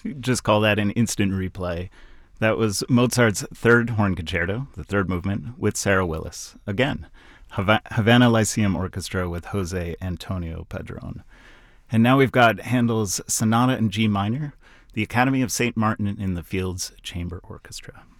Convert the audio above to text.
Just call that an instant replay. That was Mozart's Third Horn Concerto, the third movement, with Sarah Willis. Again, Havana Lyceum Orchestra with Jose Antonio Padron. And now we've got Handel's Sonata in G minor, the Academy of St. Martin in the Fields Chamber Orchestra.